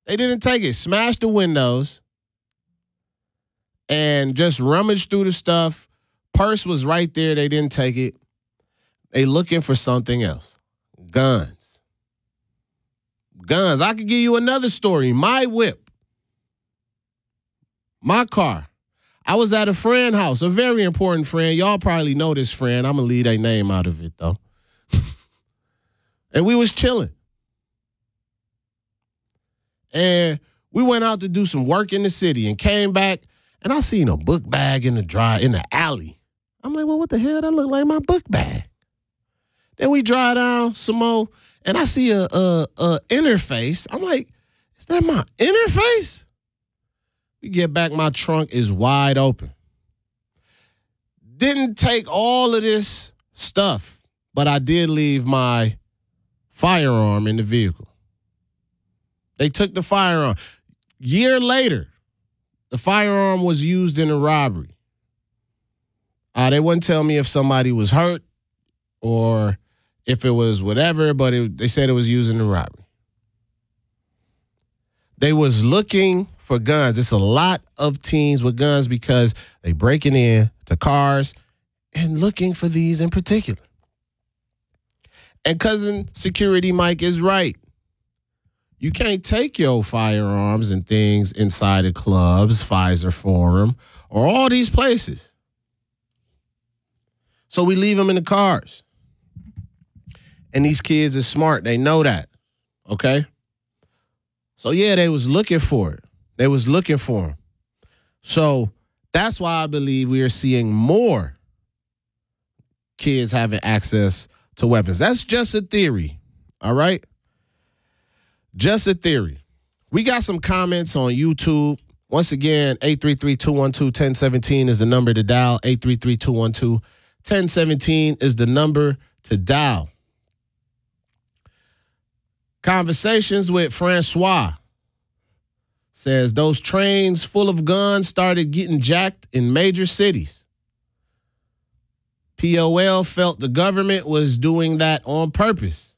They didn't take it. Smashed the windows and just rummaged through the stuff. Purse was right there. They didn't take it. They looking for something else. Guns. Guns. I could give you another story. My whip. My car. I was at a friend's house, a very important friend. Y'all probably know this friend. I'm going to leave their name out of it, though. And we was chilling. And we went out to do some work in the city and came back, and I seen a book bag in the alley. I'm like, well, what the hell? That look like my book bag. Then we drive down some more, and I see a interface. I'm like, is that my interface? We get back, my trunk is wide open. Didn't take all of this stuff, but I did leave my firearm in the vehicle. They took the firearm. Year later, the firearm was used in a robbery. They wouldn't tell me if somebody was hurt or if it was whatever, but they said it was used in a robbery. They was looking for guns. It's a lot of teens with guns because they breaking in to cars and looking for these in particular. And Cousin Security Mike is right. You can't take your firearms and things inside of clubs, Pfizer Forum, or all these places. So we leave them in the cars. And these kids are smart. They know that. Okay? So, yeah, they was looking for it. They was looking for them. So that's why I believe we are seeing more kids having access to weapons. That's just a theory. All right? Just a theory. We got some comments on YouTube. Once again, 833-212-1017 is the number to dial. 833-212-1017 is the number to dial. Conversations with Francois says those trains full of guns started getting jacked in major cities. POL felt the government was doing that on purpose.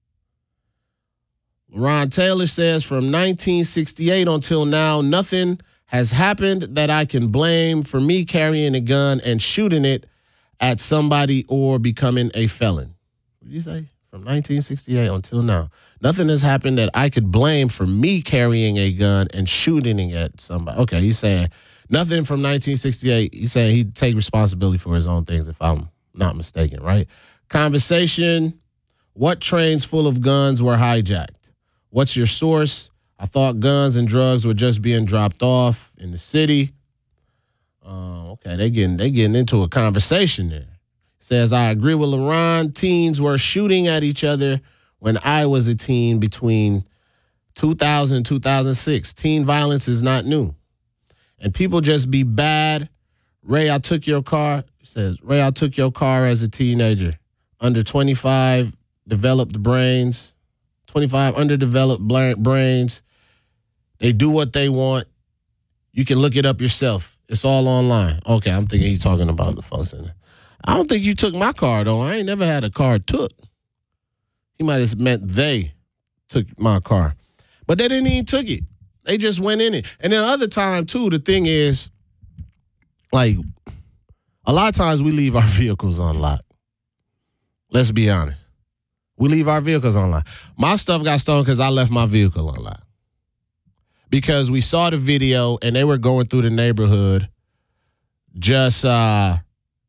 Ron Taylor says from 1968 until now, nothing has happened that I can blame for me carrying a gun and shooting it at somebody or becoming a felon. What did you say? From 1968 until now. Nothing has happened that I could blame for me carrying a gun and shooting it at somebody. Okay, he's saying nothing from 1968. He's saying he'd take responsibility for his own things if I'm not mistaken, right? Conversation, what trains full of guns were hijacked? What's your source? I thought guns and drugs were just being dropped off in the city. Okay, they getting into a conversation there. Says, I agree with LaRon. Teens were shooting at each other when I was a teen between 2000 and 2006. Teen violence is not new. And people just be bad. Ray, I took your car. Says, Ray, I took your car as a teenager. Under 25, developed brains. 25 underdeveloped brains. They do what they want. You can look it up yourself. It's all online. Okay, I'm thinking he's talking about the folks in there. I don't think you took my car, though. I ain't never had a car took. He might have meant they took my car. But they didn't even took it. They just went in it. And then other time, too, the thing is, like, a lot of times we leave our vehicles unlocked. Let's be honest. We leave our vehicles unlocked. My stuff got stolen because I left my vehicle unlocked. Because we saw the video and they were going through the neighborhood they said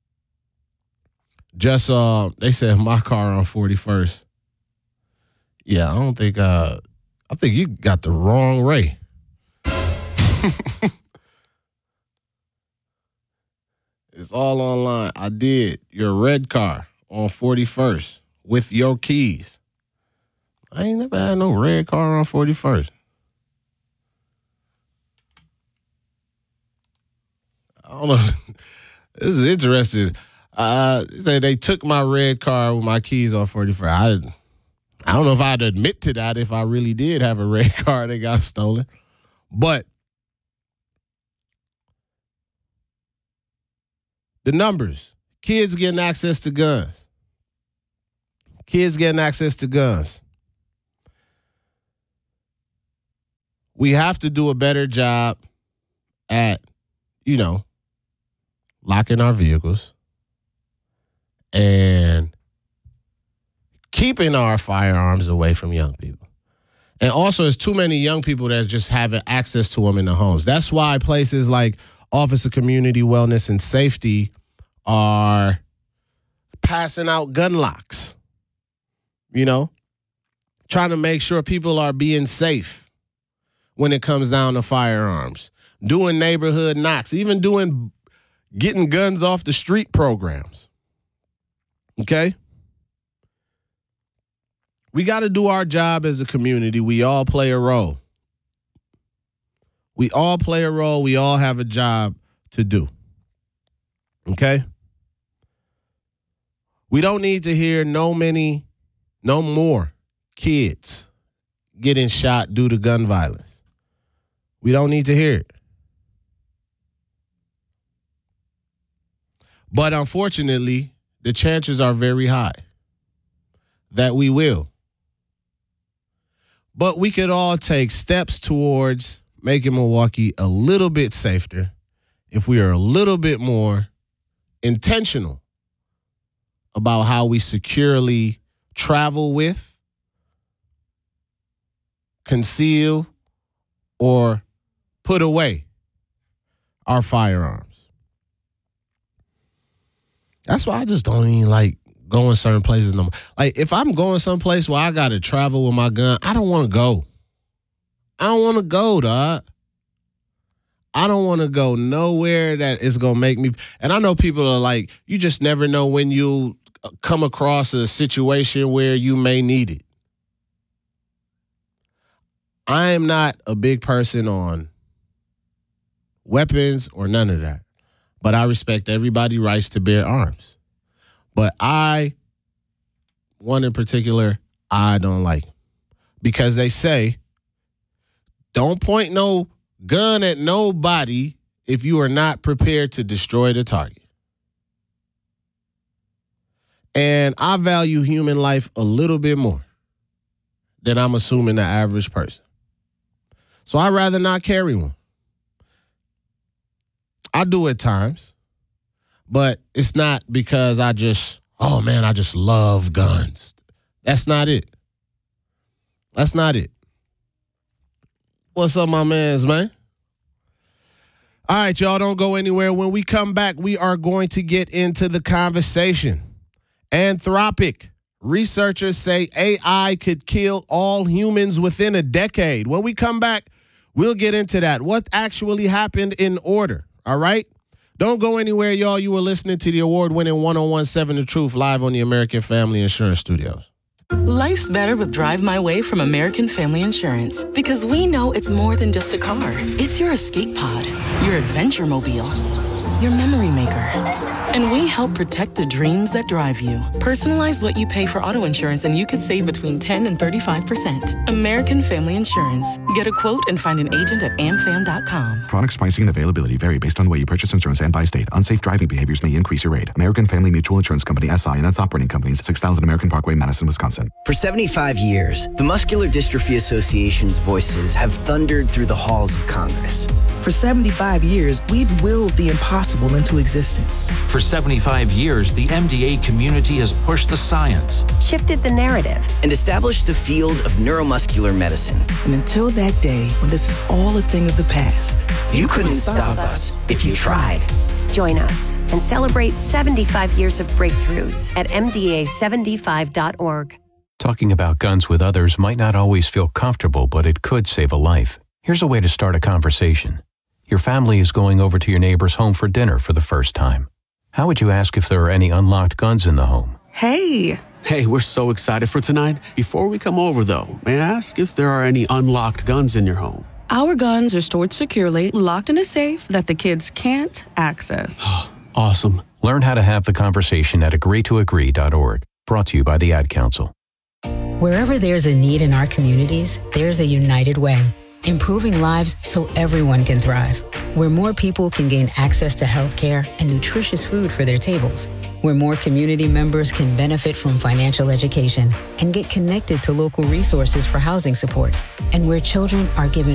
my car on 41st. Yeah, I think you got the wrong Ray. It's all online. I did. Your red car on 41st with your keys. I ain't never had no red car on 41st. I don't know. This is interesting. Say they took my red car with my keys on 41st. I don't know if I'd admit to that if I really did have a red car that got stolen. But the numbers, kids getting access to guns. we have to do a better job at, locking our vehicles and keeping our firearms away from young people. And also, there's too many young people that just haven't access to them in their homes. That's why places like Office of Community Wellness and Safety are passing out gun locks, trying to make sure people are being safe when it comes down to firearms, doing neighborhood knocks, even doing getting guns off the street programs. Okay? We got to do our job as a community. We all play a role. We all play a role. We all have a job to do. Okay? We don't need to hear no more kids getting shot due to gun violence. We don't need to hear it. But unfortunately, the chances are very high that we will. But we could all take steps towards making Milwaukee a little bit safer if we are a little bit more intentional about how we securely travel with, conceal, or put away our firearms. That's why I just don't even like going certain places no more. Like, if I'm going someplace where I got to travel with my gun, I don't want to go. I don't want to go, dog. I don't want to go nowhere that is going to make me. And I know people are like, you just never know when you'll come across a situation where you may need it. I am not a big person on weapons or none of that. But I respect everybody's rights to bear arms. But one in particular, I don't like. Because they say, don't point no gun at nobody if you are not prepared to destroy the target. And I value human life a little bit more than I'm assuming the average person. So I'd rather not carry one. I do at times, but it's not because I just love guns. That's not it. That's not it. What's up, my mans, man? All right, y'all, don't go anywhere. When we come back, we are going to get into the conversation. Anthropic. Researchers say AI could kill all humans within a decade. When we come back, we'll get into that. What actually happened in order? All right? Don't go anywhere, y'all. You were listening to the award-winning 1017 The Truth live on the American Family Insurance Studios. Life's better with Drive My Way from American Family Insurance because we know it's more than just a car. It's your escape pod, your adventure mobile, your memory maker. And we help protect the dreams that drive you. Personalize what you pay for auto insurance and you could save between 10 and 35%. American Family Insurance. Get a quote and find an agent at amfam.com. Products, pricing, and availability vary based on the way you purchase insurance and by state. Unsafe driving behaviors may increase your rate. American Family Mutual Insurance Company, SI, and its operating companies, 6000 American Parkway, Madison, Wisconsin. For 75 years, the Muscular Dystrophy Association's voices have thundered through the halls of Congress. For 75 years, we've willed the impossible into existence. For 75 years, the MDA community has pushed the science, shifted the narrative, and established the field of neuromuscular medicine. And until that day, when this is all a thing of the past, you couldn't stop us if you tried. Join us and celebrate 75 years of breakthroughs at MDA75.org. Talking about guns with others might not always feel comfortable, but it could save a life. Here's a way to start a conversation. Your family is going over to your neighbor's home for dinner for the first time. How would you ask if there are any unlocked guns in the home? Hey, we're so excited for tonight. Before we come over, though, may I ask if there are any unlocked guns in your home? Our guns are stored securely, locked in a safe that the kids can't access. Awesome. Learn how to have the conversation at agreetoagree.org. Brought to you by the Ad Council. Wherever there's a need in our communities, there's a United Way. Improving lives so everyone can thrive. Where more people can gain access to health care and nutritious food for their tables. Where more community members can benefit from financial education and get connected to local resources for housing support. And where children are given